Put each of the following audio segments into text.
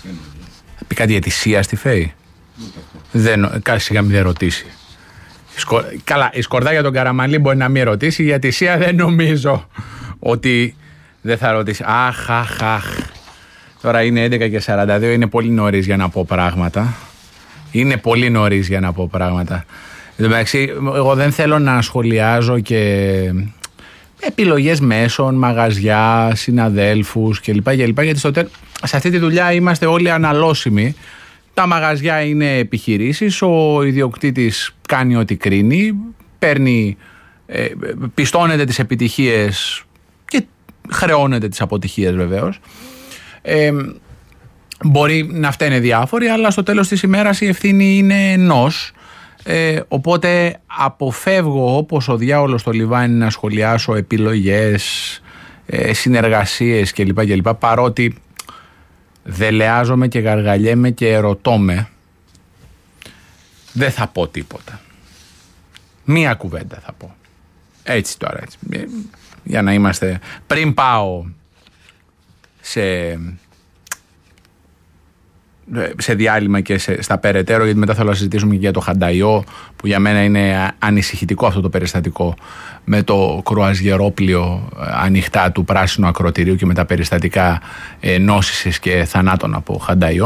Θα πει κάτι ετησία στη ΦΕΗ. Σιγά μην ρωτήσει. Καλά, η σκορδά για τον Καραμανλή μπορεί να μην ρωτήσει, για τη ΣΥΑ δεν νομίζω ότι δεν θα ρωτήσει. Αχ. Τώρα είναι 11:42, είναι πολύ νωρίς για να πω πράγματα. Εν τω μεταξύ, εγώ δεν θέλω να σχολιάζω και επιλογές μέσων, μαγαζιά, συναδέλφους κλπ. Γιατί σε αυτή τη δουλειά είμαστε όλοι αναλώσιμοι. Τα μαγαζιά είναι επιχειρήσεις, ο ιδιοκτήτης κάνει ό,τι κρίνει, πιστώνεται τις επιτυχίες και χρεώνεται τις αποτυχίες βεβαίως. Μπορεί να φταίνε διάφοροι, αλλά στο τέλος της ημέρας η ευθύνη είναι ενός. Οπότε αποφεύγω όπως ο διάολος στο λιβάνι να σχολιάσω επιλογές, συνεργασίες κλπ. Παρότι δελεάζομαι και γαργαλιέμαι και ερωτώμαι, δεν θα πω τίποτα. Μία κουβέντα θα πω. Έτσι τώρα, έτσι. Για να είμαστε... Πριν πάω σε διάλειμμα και στα περαιτέρω, γιατί μετά θέλω να συζητήσουμε και για το Χανταϊό, που για μένα είναι ανησυχητικό αυτό το περιστατικό με το κρουαζιερόπλιο ανοιχτά του πράσινου ακροτηρίου και με τα περιστατικά νόσησης και θανάτων από Χανταϊό.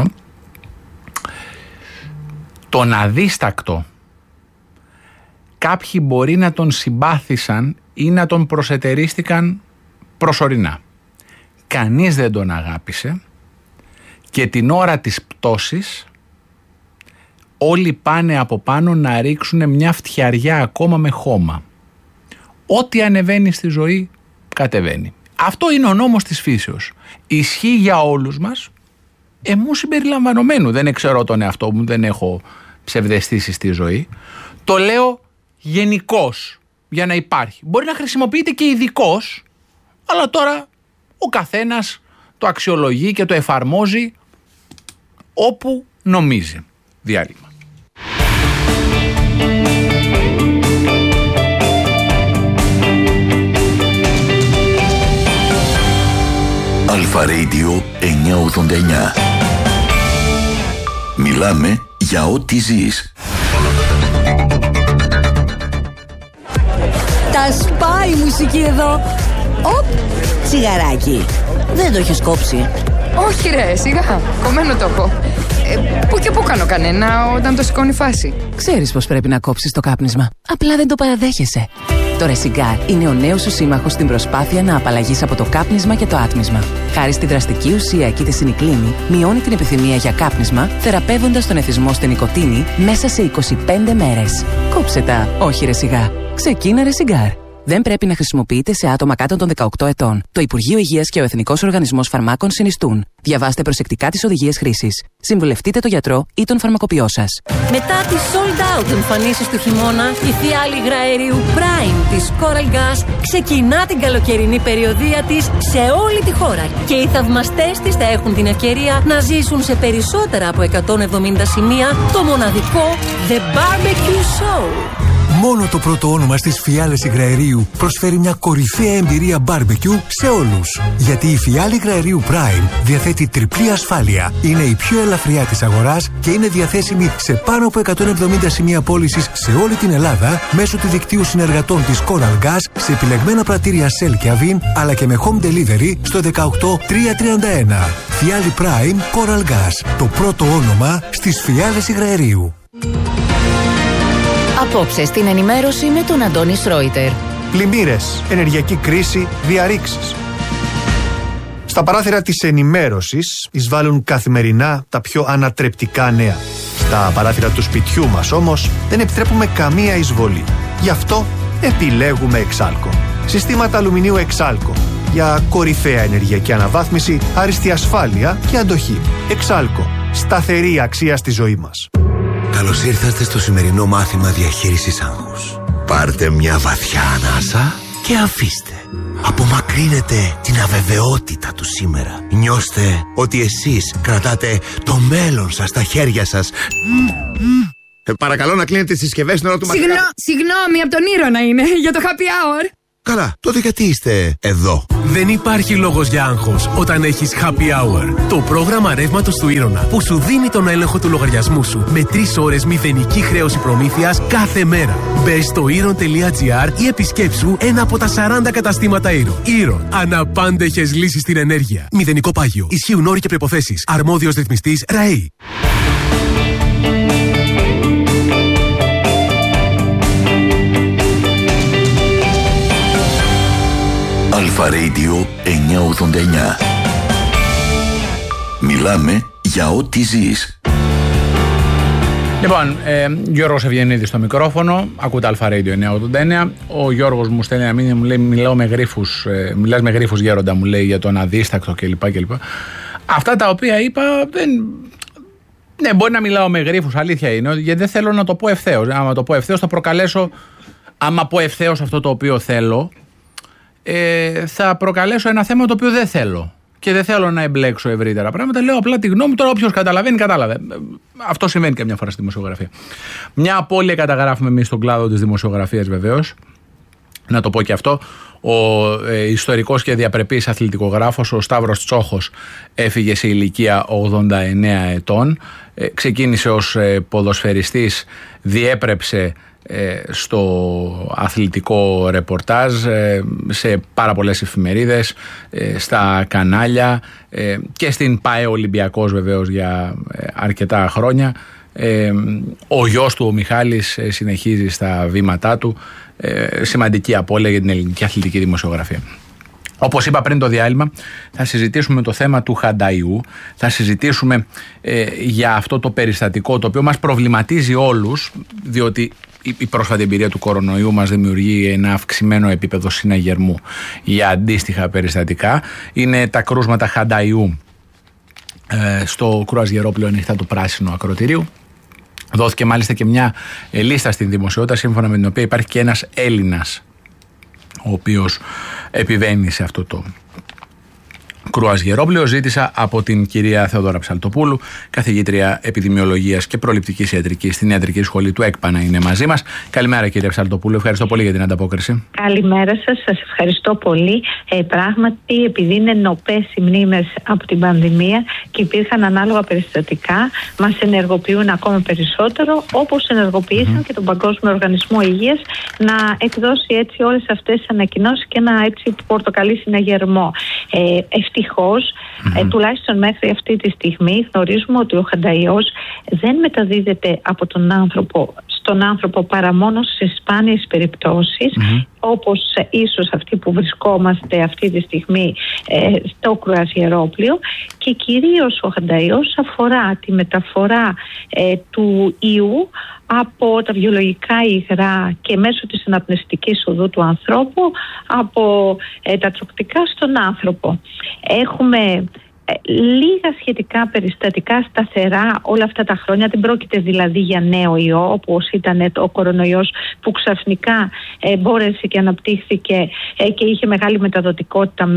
Τον αδίστακτο κάποιοι μπορεί να τον συμπάθησαν ή να τον προσετερίστηκαν προσωρινά. Κανείς δεν τον αγάπησε και την ώρα της πτώσης όλοι πάνε από πάνω να ρίξουν μια φτιαριά ακόμα με χώμα. Ό,τι ανεβαίνει στη ζωή κατεβαίνει. Αυτό είναι ο νόμος της φύσεως. Ισχύει για όλους μας, εμού συμπεριλαμβανομένου. Δεν ξέρω τον εαυτό μου, δεν έχω ψευδαισθήσεις στη ζωή. Το λέω γενικώς για να υπάρχει. Μπορεί να χρησιμοποιείται και ειδικώς, αλλά τώρα ο καθένας το αξιολογεί και το εφαρμόζει όπου νομίζει. Διάλειμμα. Αλφα Radio 989. Μιλάμε για ό,τι ζεις. Τα σπάει η μουσική εδώ. Οπ, τσιγαράκι. Δεν το έχεις κόψει? Όχι ρε, σιγά, κομμένο το έχω. Πού και πού κάνω κανένα όταν το σηκώνει φάση. Ξέρεις πως πρέπει να κόψεις το κάπνισμα, απλά δεν το παραδέχεσαι. Το Resigar είναι ο νέος σου σύμμαχος στην προσπάθεια να απαλλαγείς από το κάπνισμα και το άτμισμα. Χάρη στη δραστική ουσία κητεσινικλίνη, μειώνει την επιθυμία για κάπνισμα, θεραπεύοντας τον εθισμό στην νοικοτήνη μέσα σε 25 μέρες. Κόψε τα, όχι Resigar. Ξεκίνα Resigar. Δεν πρέπει να χρησιμοποιείται σε άτομα κάτω των 18 ετών. Το Υπουργείο Υγείας και ο Εθνικός Οργανισμός Φαρμάκων συνιστούν. Διαβάστε προσεκτικά τις οδηγίες χρήσης. Συμβουλευτείτε τον γιατρό ή τον φαρμακοποιό σας. Μετά τις sold out εμφανίσεις του χειμώνα, η φιάλη υγραερίου Prime της Coral Gas ξεκινά την καλοκαιρινή περιοδεία της σε όλη τη χώρα. Και οι θαυμαστές της θα έχουν την ευκαιρία να ζήσουν σε περισσότερα από 170 σημεία το μοναδικό The Barbecue Show. Μόνο το πρώτο όνομα στις φιάλες υγραερίου προσφέρει μια κορυφαία εμπειρία barbecue σε όλους. Γιατί η φιάλη υγραερίου Prime διαθέτει τριπλή ασφάλεια. Είναι η πιο ελαφριά της αγοράς και είναι διαθέσιμη σε πάνω από 170 σημεία πώλησης σε όλη την Ελλάδα μέσω του δικτύου συνεργατών της Coral Gas σε επιλεγμένα πρατήρια Shell και Avin, αλλά και με home delivery στο 18331. Φιάλη Prime Coral Gas. Το πρώτο όνομα στις φιάλες υγραερίου. Απόψε στην ενημέρωση με τον Αντώνη Σρόιτερ. Πλημμύρες, ενεργειακή κρίση, διαρρήξεις. Στα παράθυρα της ενημέρωσης εισβάλλουν καθημερινά τα πιο ανατρεπτικά νέα. Στα παράθυρα του σπιτιού μας όμως δεν επιτρέπουμε καμία εισβολή. Γι' αυτό επιλέγουμε Εξάλκο. Συστήματα αλουμινίου Εξάλκο. Για κορυφαία ενεργειακή αναβάθμιση, άριστη ασφάλεια και αντοχή. Εξάλκο. Σταθερή αξία στη ζωή μας. Καλώς ήρθατε στο σημερινό μάθημα διαχείρισης άγχους. Πάρτε μια βαθιά ανάσα και αφήστε. Απομακρύνετε την αβεβαιότητα του σήμερα. Νιώστε ότι εσείς κρατάτε το μέλλον σας στα χέρια σας. Παρακαλώ να κλείνετε τις συσκευές την ώρα του μαθήματος. Συγγνώμη, από τον Ήρωνα είναι, για το happy hour. Καλά, τότε γιατί είστε εδώ? Δεν υπάρχει λόγος για άγχος όταν έχεις Happy Hour. Το πρόγραμμα ρεύματος του Ήρωνα που σου δίνει τον έλεγχο του λογαριασμού σου με 3 ώρες μηδενική χρέωση προμήθειας κάθε μέρα. Μπες στο Iron.gr ή επισκέψου ένα από τα 40 καταστήματα Iron. Iron. Αναπάντεχες λύσεις στην ενέργεια. Μηδενικό πάγιο. Ισχύουν όροι και προϋποθέσεις. Αρμόδιος ρυθμιστής ΡΑΗ. Αλφα Radio 989. Μιλάμε για ό,τι ζεις. Λοιπόν, Γιώργος Ευγενίδης στο μικρόφωνο, ακούτε Αλφα Radio 989. Ο Γιώργος μου στέλνει ένα μήνυμα, μου λέει: μιλάς με γρίφους γέροντα, μου λέει, για τον αδίστακτο κλπ. Αυτά τα οποία είπα δεν. Ναι, μπορεί να μιλάω με γρίφους, αλήθεια είναι, γιατί δεν θέλω να το πω ευθέως. Άμα το πω ευθέως θα προκαλέσω. Άμα πω ευθέως αυτό το οποίο θέλω, θα προκαλέσω ένα θέμα το οποίο δεν θέλω. Και δεν θέλω να εμπλέξω ευρύτερα πράγματα. Λέω απλά τη γνώμη μου. Τώρα, όποιος καταλαβαίνει, κατάλαβε. Αυτό συμβαίνει καμιά φορά στη δημοσιογραφία. Μια απώλεια καταγράφουμε εμείς στον κλάδο της δημοσιογραφίας, βεβαίως. Να το πω και αυτό. Ο ιστορικός και διαπρεπής αθλητικογράφος, ο Σταύρος Τσόχος, έφυγε σε ηλικία 89 ετών. Ξεκίνησε ως ποδοσφαιριστής, διέπρεψε στο αθλητικό ρεπορτάζ σε πάρα πολλές εφημερίδες, στα κανάλια και στην ΠΑΕ Ολυμπιακός βεβαίως για αρκετά χρόνια. Ο γιος του ο Μιχάλης συνεχίζει στα βήματά του. Σημαντική απώλεια για την ελληνική αθλητική δημοσιογραφία. Όπως είπα πριν το διάλειμμα, θα συζητήσουμε το θέμα του Χανταϊού, θα συζητήσουμε για αυτό το περιστατικό το οποίο μας προβληματίζει όλους, διότι η πρόσφατη εμπειρία του κορονοϊού μας δημιουργεί ένα αυξημένο επίπεδο συναγερμού για αντίστοιχα περιστατικά. Είναι τα κρούσματα Χανταϊού στο κρουαζιερόπλαιο ανοιχτά του Πράσινου Ακρωτηρίου. Δόθηκε μάλιστα και μια λίστα στην δημοσιότητα, σύμφωνα με την οποία υπάρχει και ένας Έλληνας ο οποίος επιβαίνει σε αυτό το κρουαζιερόπλαιο. Ζήτησα από την κυρία Θεοδόρα Ψαλτοπούλου, καθηγήτρια επιδημιολογίας και προληπτικής ιατρικής στην Ιατρική Σχολή του ΕΚΠΑ, να είναι μαζί μας. Καλημέρα, κυρία Ψαλτοπούλου. Ευχαριστώ πολύ για την ανταπόκριση. Καλημέρα σας. Σας ευχαριστώ πολύ. Πράγματι, επειδή είναι νοπές οι μνήμες από την πανδημία και υπήρχαν ανάλογα περιστατικά, μας ενεργοποιούν ακόμα περισσότερο, όπως ενεργοποίησαν και τον Παγκόσμιο Οργανισμό Υγείας να εκδώσει έτσι όλες αυτές τις ανακοινώσεις και ένα έτσι πορτοκαλί συναγερμό. Ευτυχώς, τουλάχιστον μέχρι αυτή τη στιγμή, γνωρίζουμε ότι ο Χανταϊός δεν μεταδίδεται από τον άνθρωπο στον άνθρωπο παρά μόνο σε σπάνιες περιπτώσεις, όπως ίσως αυτή που βρισκόμαστε αυτή τη στιγμή στο κρουαζιερόπλαιο, και κυρίως ο Χανταϊός αφορά τη μεταφορά του ιού από τα βιολογικά υγρά και μέσω της αναπνευστικής οδού του ανθρώπου, από τα τροκτικά στον άνθρωπο. Έχουμε λίγα σχετικά περιστατικά σταθερά όλα αυτά τα χρόνια. Δεν πρόκειται δηλαδή για νέο ιό, όπως ήταν ο κορονοϊός που ξαφνικά μπόρεσε και αναπτύχθηκε και είχε μεγάλη μεταδοτικότητα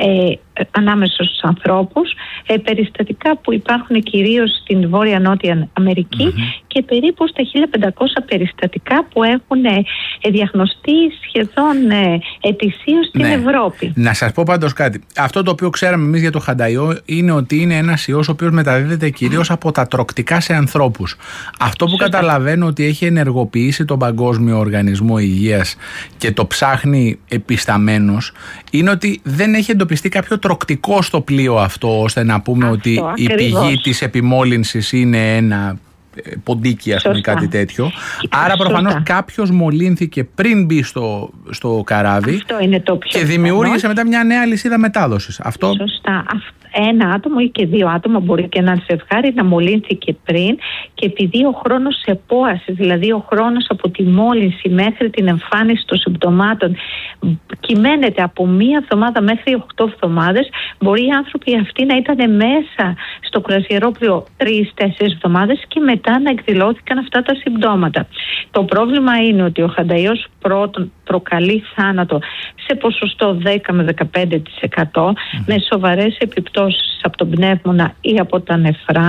ανάμεσα στους ανθρώπους. Περιστατικά που υπάρχουν κυρίως στην Βόρεια-Νότια Αμερική και περίπου στα 1500 περιστατικά που έχουν διαγνωστεί σχεδόν ετησίως στην Ευρώπη. Να σας πω πάντως κάτι. Αυτό το οποίο ξέραμε εμείς για το Χανταϊό είναι ότι είναι ένας ιός ο οποίος μεταδίδεται κυρίως από τα τροκτικά σε ανθρώπους. Αυτό που καταλαβαίνω ότι έχει ενεργοποιήσει τον Παγκόσμιο Οργανισμό Υγείας και το ψάχνει επισταμένος είναι ότι δεν έχει εντοπιστεί κάποιο τροκτικό στο πλοίο αυτό, ώστε να πούμε ότι η πηγή της επιμόλυνσης είναι ένα ποντίκι, ας πούμε, κάτι τέτοιο. Άρα προφανώς κάποιος μολύνθηκε πριν μπει στο καράβι και δημιούργησε μετά μια νέα λυσίδα μετάδοσης. Αυτό... Σωστά. Ένα άτομο ή και δύο άτομα, μπορεί και ένα ζευγάρι, να μολύνθηκε πριν, και επειδή ο χρόνος επόασης, δηλαδή ο χρόνος από τη μόλυνση μέχρι την εμφάνιση των συμπτωμάτων κυμαίνεται από 1 εβδομάδα μέχρι 8 εβδομάδες, μπορεί οι άνθρωποι αυτοί να ήταν μέσα στο κρουαζιερόπλαιο 3-4 εβδομάδες και μετά να εκδηλώθηκαν αυτά τα συμπτώματα. Το πρόβλημα είναι ότι ο Χανταϊός πρώτον προκαλεί θάνατο σε ποσοστό 10 με 15% με σοβαρές επιπτώσεις από τον πνεύμονα ή από τα νεφρά.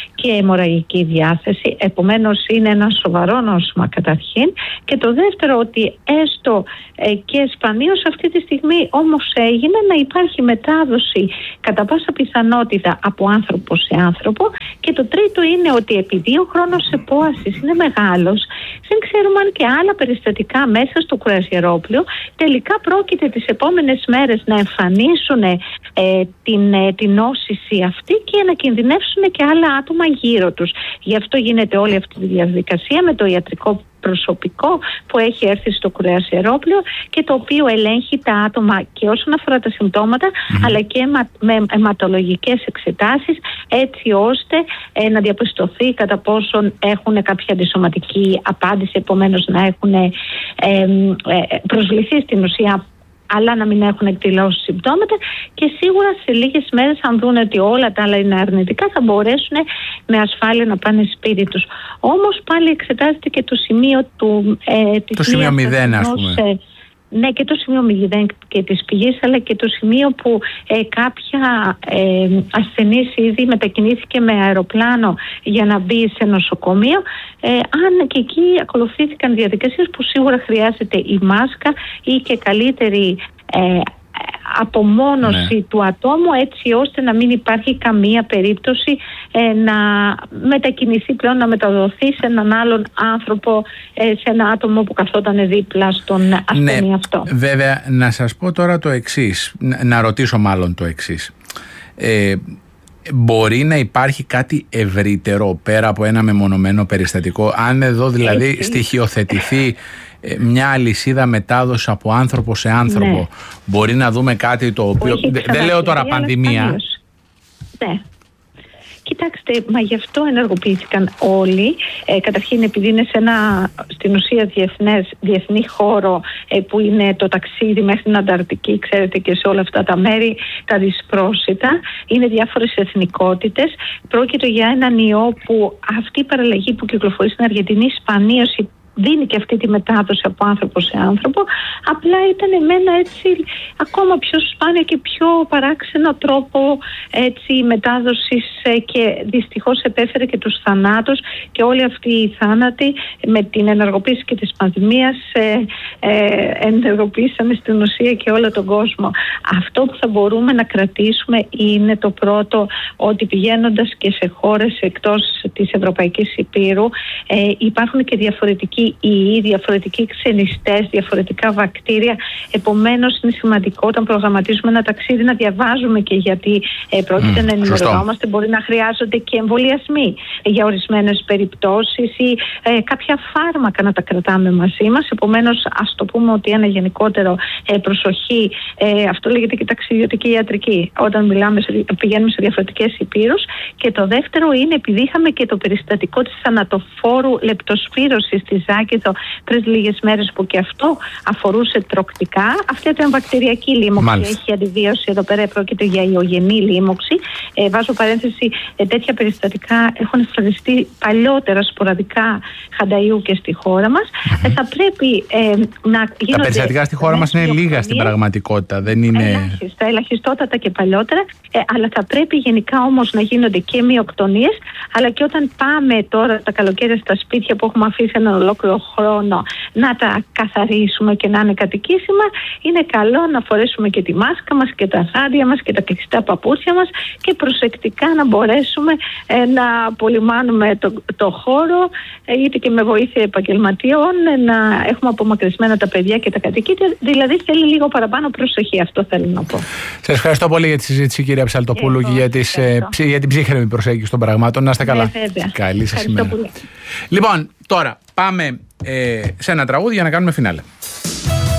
και αιμορραγική διάθεση. Επομένως είναι ένα σοβαρό νόσημα καταρχήν. Και το δεύτερο, ότι έστω και σπανίως αυτή τη στιγμή όμως έγινε, να υπάρχει μετάδοση κατά πάσα πιθανότητα από άνθρωπο σε άνθρωπο. Και το τρίτο είναι ότι επειδή ο χρόνος επόασης είναι μεγάλος, δεν ξέρουμε αν και άλλα περιστατικά μέσα στο κρουαζιερόπλοιο τελικά πρόκειται τις επόμενες μέρες να εμφανίσουν την νόσηση αυτή και να κινδυνεύσουν και άλλα άτομα γύρω τους. Γι' αυτό γίνεται όλη αυτή τη διαδικασία με το ιατρικό προσωπικό που έχει έρθει στο κρουαζιερόπλοιο και το οποίο ελέγχει τα άτομα και όσον αφορά τα συμπτώματα, αλλά και με αιματολογικές εξετάσεις, έτσι ώστε να διαπιστωθεί κατά πόσον έχουν κάποια αντισωματική απάντηση, επομένως να έχουν προσβληθεί στην ουσία, αλλά να μην έχουν εκδηλώσει συμπτώματα, και σίγουρα σε λίγες μέρες, αν δουν ότι όλα τα άλλα είναι αρνητικά, θα μπορέσουν με ασφάλεια να πάνε σπίτι τους. Όμως πάλι εξετάζεται και το σημείο το σημείο 0, ας πούμε. Ναι, και το σημείο 0 και της πηγής, αλλά και το σημείο που κάποια ασθενής ήδη μετακινήθηκε με αεροπλάνο για να μπει σε νοσοκομείο. Αν και εκεί ακολουθήθηκαν διαδικασίες που σίγουρα χρειάζεται η μάσκα ή και καλύτερη απομόνωση του ατόμου, έτσι ώστε να μην υπάρχει καμία περίπτωση να μετακινηθεί πλέον, να μεταδοθεί σε έναν άλλον άνθρωπο, σε ένα άτομο που καθόταν δίπλα στον ασθενή αυτό. Βέβαια, να σας πω τώρα το εξής, να ρωτήσω μάλλον το εξής. Μπορεί να υπάρχει κάτι ευρύτερο πέρα από ένα μεμονωμένο περιστατικό, αν εδώ δηλαδή στοιχειοθετηθεί μια αλυσίδα μετάδοση από άνθρωπο σε άνθρωπο, μπορεί να δούμε κάτι το οποίο, δεν λέω τώρα πανδημία. Ναι. Κοιτάξτε, μα γι' αυτό ενεργοποιήθηκαν όλοι. Καταρχήν επειδή είναι στην ουσία διεθνή χώρο που είναι το ταξίδι μέχρι την Ανταρκτική, ξέρετε, και σε όλα αυτά τα μέρη τα δυσπρόσιτα. Είναι διάφορες εθνικότητες. Πρόκειται για έναν ιό που αυτή η παραλλαγή που κυκλοφορεί στην Αργεντινή σπανίως δίνει και αυτή τη μετάδοση από άνθρωπο σε άνθρωπο. Απλά ήταν με ένα έτσι ακόμα πιο σπάνιο και πιο παράξενο τρόπο μετάδοσης και δυστυχώς επέφερε και τους θανάτους, και όλοι αυτοί οι θάνατοι με την ενεργοποίηση και της πανδημίας ενεργοποίησαμε στην ουσία και όλο τον κόσμο. Αυτό που θα μπορούμε να κρατήσουμε είναι το πρώτο, ότι πηγαίνοντας και σε χώρες εκτός της Ευρωπαϊκής Υπήρου υπάρχουν και διαφορετικοί ιοί, διαφορετικοί ξενιστές, διαφορετικά βακτήρια. Επομένως είναι σημαντικό όταν προγραμματίζουμε ένα ταξίδι να διαβάζουμε και γιατί πρόκειται να ενημερωνόμαστε. Μπορεί να χρειάζονται και εμβολιασμοί για ορισμένες περιπτώσεις ή κάποια φάρμακα να τα κρατάμε μαζί μας. Επομένως ας το πούμε ότι ένα γενικότερο προσοχή, αυτό λέγεται και ταξιδιωτική ιατρική, όταν πηγαίνουμε σε διαφορετικές υπήρους. Και το δεύτερο είναι, επειδή είχαμε και το περιστατικό της θανατοφόρου λεπτοσφύρωσης στη Ζάκηθο πριν λίγες μέρες, που και αυτό αφορούσε τροκτικά. Αυτή ήταν βακτηριακή λίμωξη. Έχει αντιβίωση εδώ πέρα, πρόκειται για ιογενή λίμωξη. Βάζω παρένθεση, τέτοια περιστατικά έχουν εμφανιστεί παλιότερα σποραδικά χανταΐου και στη χώρα μας. Θα πρέπει να γίνονται. Τα περιστατικά στη χώρα μας είναι λίγα στην πραγματικότητα. Δεν είναι. Ελαχιστότατα και παλιότερα. Αλλά θα πρέπει γενικά όμως να γίνονται και μειοκτονίες. Αλλά και όταν πάμε τώρα τα καλοκαίρια στα σπίτια που έχουμε αφήσει έναν ολόκληρο χρόνο, να τα καθαρίσουμε και να είναι κατοικήσιμα, είναι καλό να φορέσουμε και τη μάσκα μας και τα γάντια μας και τα κλειστά παπούτσια μας και προσεκτικά να μπορέσουμε να απολυμάνουμε το χώρο, είτε και με βοήθεια επαγγελματιών, να έχουμε απομακρυσμένα τα παιδιά και τα κατοικίδια. Δηλαδή θέλει λίγο παραπάνω προσοχή, αυτό θέλω να πω. Σας ευχαριστώ πολύ για τη συζήτηση, κυρία Ψαλτοπούλου, και για την ψύχρεμη προσέγγιση των πραγμάτων. Να είστε καλά. Καλή σας ημέρα. Λοιπόν, τώρα πάμε σε ένα τραγούδι για να κάνουμε φινάλε.